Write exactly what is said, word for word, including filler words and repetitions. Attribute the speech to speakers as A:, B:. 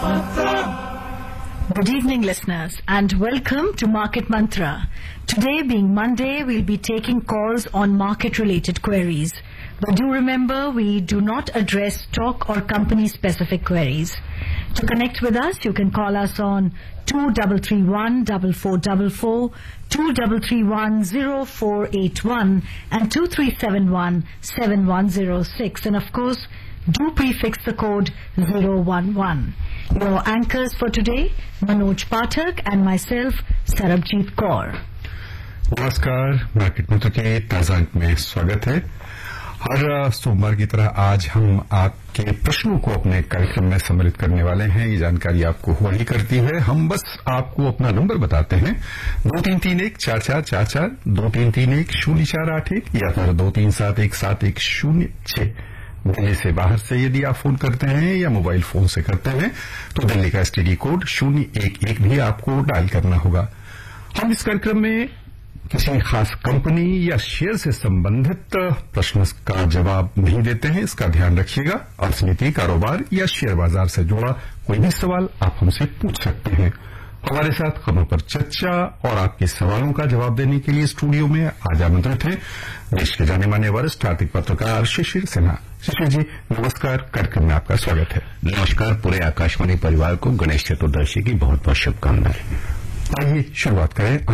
A: Good evening, listeners, and welcome to Market Mantra. Today, being Monday, we'll be taking calls on market-related queries. But do remember, we do not address stock or company-specific queries. To connect with us, you can call us on two three three one, four four four four, two three three one, zero four eight one, and two three seven one, seven one zero six. And of course, do prefix the code zero one one. Your anchors for today, Manoj Pathak and myself, Sarabjit Kaur.
B: नमस्कार, market मंत्र के ताजा अंक में स्वागत है। हर सोमवार की तरह आज हम आपके प्रश्नों को अपने कार्यक्रम में सम्मिलित करने वाले हैं। ये जानकारी आपको हुई करती है। हम बस आपको अपना नंबर बताते हैं, दो तीन तीन एक चार चार चार चार, दो तीन तीन एक शून्य चार आठ एक या फिर दो तीन सात एक सात एक शून्य छह। दिल्ली से बाहर से यदि आप फोन करते हैं या मोबाइल फोन से करते हैं तो दिल्ली का एसटीडी कोड शून्य एक एक भी आपको डायल करना होगा। हम इस कार्यक्रम में किसी खास कंपनी या शेयर से संबंधित प्रश्न का जवाब नहीं देते हैं, इसका ध्यान रखिएगा। अर्थनीति, कारोबार या शेयर बाजार से जुड़ा कोई भी सवाल आप हमसे पूछ सकते हैं। हमारे साथ खबरों पर चर्चा और आपके सवालों का जवाब देने के लिए स्टूडियो में आज आमंत्रित हैं देश के जाने माने वरिष्ठ आर्थिक पत्रकार शिशिर सिन्हा। शिशिर जी, नमस्कार, कार्यक्रम में आपका स्वागत है।
C: नमस्कार, पूरे आकाशवाणी परिवार को गणेश चतुर्दशी की बहुत बहुत शुभकामनाएं।
B: आइए शुरुआत करें